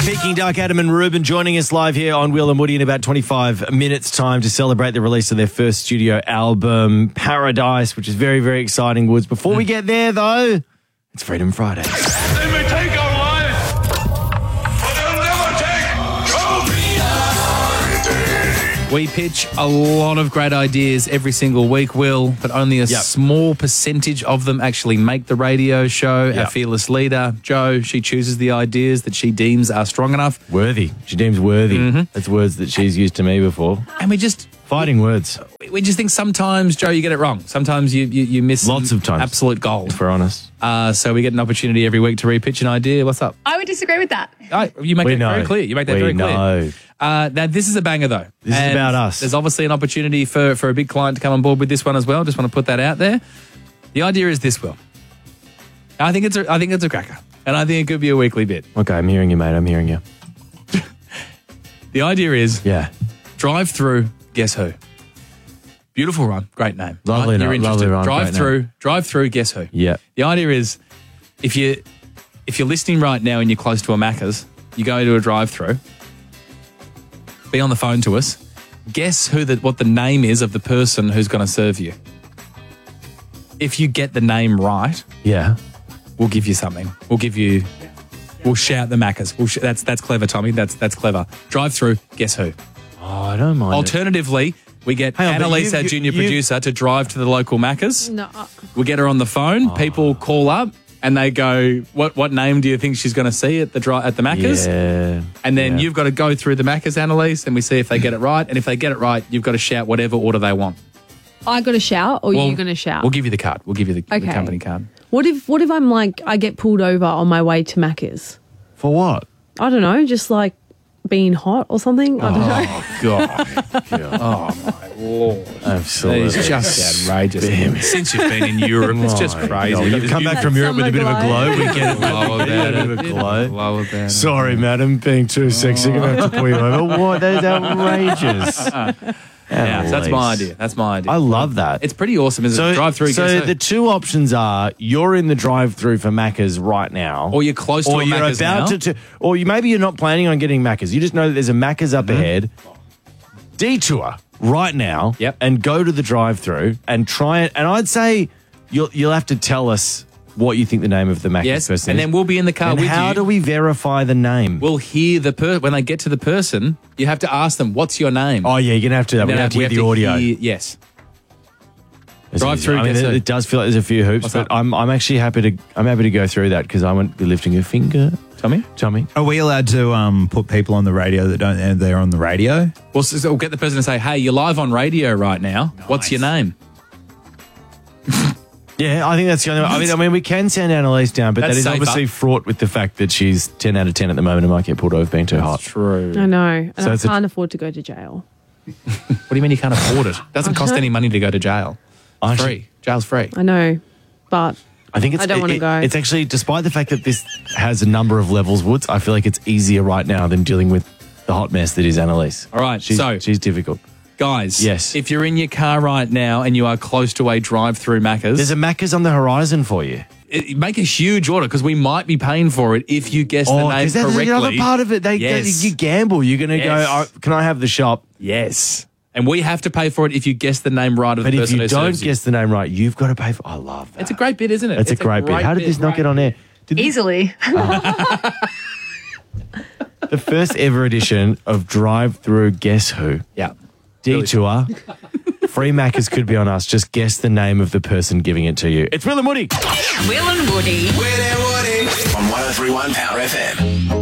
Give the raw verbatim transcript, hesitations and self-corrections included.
Peking Duck, Adam and Ruben joining us live here on Will and Woody in about twenty-five minutes time to celebrate the release of their first studio album, Paradise, which is very, very exciting, Woods. Before we get there, though, it's Freedom Friday. They may take our lives, but they'll never take our freedom. We pitch a lot of great ideas every single week, Will, but only a Yep. small percentage of them actually make the radio show. Our Yep. fearless leader, Jo, she chooses the ideas that she deems are strong enough. Worthy. She deems worthy. Mm-hmm. That's words that she's used to me before. And we just Fighting words, we just think sometimes, Jo, you get it wrong. Sometimes you you, you miss Lots some of times. absolute gold. if we're honest. Uh, so we get an opportunity every week to repitch an idea. What's up? I would disagree with that. Oh, you make We that know. very clear. You make that We very clear. know. Uh, now, this is a banger, though. This is And about us. There's obviously an opportunity for, for a big client to come on board with this one as well. Just want to put that out there. The idea is this, Will. I think it's a, I think it's a cracker. And I think it could be a weekly bit. Okay, I'm hearing you, mate. I'm hearing you. The idea is Yeah. drive through, guess who? Beautiful run. Great name. Lovely You're name, interested. lovely run, Drive great through, name. drive through, guess who? Yeah. The idea is if you if you're listening right now and you're close to a Macca's, you go to a drive-through, be on the phone to us, guess who the, what the name is of the person who's going to serve you. If you get the name right, Yeah. we'll give you something. We'll give you. We'll shout the Macca's. We'll sh- that's that's clever, Tommy. That's that's clever. Drive through. Guess who? Oh, I don't mind. it. Alternatively, we get Hang on, but Annalise, you- our you- junior you- producer, to drive to the local Macca's. No. uh, We get her on the phone. People call up and they go, "What what name do you think she's going to see at the dri- at the Macca's?" Yeah. And then Yeah. you've got to go through the Macca's, Annalise, and we see if they get it right. And if they get it right, you've got to shout whatever order they want. I got to shout, or Well, you going to shout? We'll give you the card. We'll give you the, the Okay. company card. What if What if I'm like I get pulled over on my way to Macca's? For what? I don't know, just like being hot or something. I don't know. Oh God! Oh my lord! Absolutely. It's just outrageous. Since you've been in Europe, it's just My crazy. God, You've come back from Europe with a bit of a glow. We get it. Blow We get about a bit of a it. glow. Blow about it. Sorry, madam, being too sexy. Gonna have to pull you over. What? That is outrageous. Yeah, so that's my Annalise. idea. That's my idea. I love that. It's pretty awesome, isn't it? Drive through. So guess who? the two options are: you're in the drive-through for Macca's right now, Or you're close to or a you're Macca's about now. to, to, or you maybe you're not planning on getting Macca's. You just know that there's a Macca's up ahead. Detour right now, Yep. and go to the drive-through and try it. And I'd say you'll you'll have to tell us what you think the name of the Macca's Yes, person and is. then we'll be in the car And with how you. do we verify the name? We'll hear the per when they get to the person. You have to ask them, "What's your name?" oh yeah, you're gonna have to. do that. We're Then gonna have to we hear the audio. hear- yes. It's Drive easy. through, I mean, guess it, who? it does feel like there's a few hoops, What's but up? I'm I'm actually happy to I'm happy to go through that because I won't be lifting a finger. Tommy. Tommy, Are we allowed to um, put people on the radio that don't know they're on the radio? We'll, so we'll get the person to say, "Hey, you're live on radio right now. What's your name?" yeah, I think that's the only. I mean, I mean, we can send Annalise down, but That's that is safer. obviously fraught with the fact that she's ten out of ten at the moment and might get pulled over for being too hot. True. I know, and So I it's a- can't afford to go to jail. What do you mean you can't afford it? Doesn't cost any money to go to jail. I Free. actually- Jail's free. I know, but I think it's. I don't it- wanna it- go. It's actually, despite the fact that this has a number of levels, Woods, I feel like it's easier right now than dealing with the hot mess that is Annalise. All right, she's, so- she's difficult. Guys, Yes. if you're in your car right now and you are close to a drive-through Macca's, There's a Macca's on the horizon for you. it- make a huge order because we might be paying for it if you guess the name because that's correctly. the other part of it. They, Yes. they you gamble. You're going to Yes. go. Oh, can I have the shop? Yes. And we have to pay for it if you guess the name right of But the if person you who don't serves you. guess the name right, you've got to pay for. I love that. It's a great bit, isn't it? It's, a great, bit. How did this not get on air? Did this- easily. the first ever edition of Drive Through Guess Who? Yeah. Detour. Free Macca's could be on us. Just guess the name of the person giving it to you. It's Will and Woody. Will and Woody. Will and Woody. On one oh three point one Power F M.